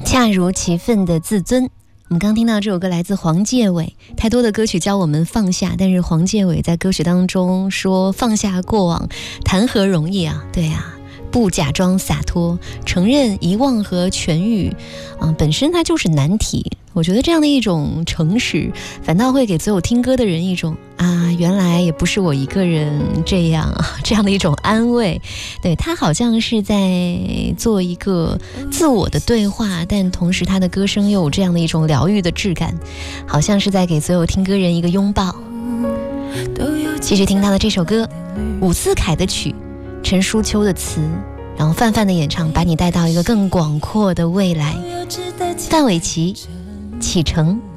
恰如其分的自尊。我们刚听到这首歌来自黄介伟，太多的歌曲教我们放下，但是黄介伟在歌曲当中说放下过往谈何容易啊，对啊，不假装洒脱，承认遗忘和痊愈本身它就是难题。我觉得这样的一种诚实反倒会给所有听歌的人一种原来也不是我一个人这样的一种安慰。对，他好像是在做一个自我的对话，但同时他的歌声又有这样的一种疗愈的质感，好像是在给所有听歌人一个拥抱。继续听到的这首歌，伍思凯的曲，陈淑秋的词，然后范范的演唱，把你带到一个更广阔的未来。范玮琪，启程。